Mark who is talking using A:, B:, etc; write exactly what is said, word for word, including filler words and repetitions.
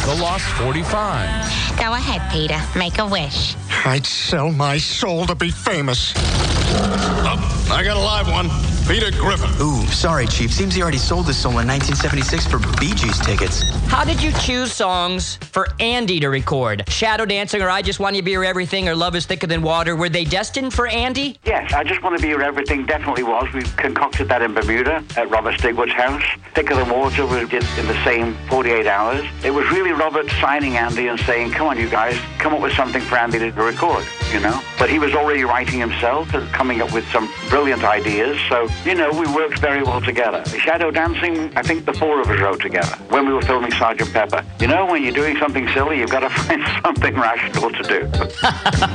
A: The Lost forty-five.
B: Go ahead, Peter. Make a wish.
C: I'd sell my soul to be famous. Oh, I got a live one. Peter Griffin.
D: Ooh, sorry, Chief. Seems he already sold this solo in nineteen seventy-six for Bee Gees tickets.
E: How did you choose songs for Andy to record? Shadow Dancing or I Just Want You to Be Your Everything or Love Is Thicker Than Water, were they destined for Andy?
F: Yes, I Just Want to Be Your Everything definitely was. We concocted that in Bermuda at Robert Stigwood's house. Thicker Than Water we did in the same forty-eight hours. It was really Robert signing Andy and saying, come on, you guys, come up with something for Andy to record, you know? But he was already writing himself and coming up with some brilliant ideas, so, you know, we worked very well together. Shadow Dancing, I think the four of us wrote together when we were filming Sergeant Pepper. You know, when you're doing something silly, you've got to find something rational to do.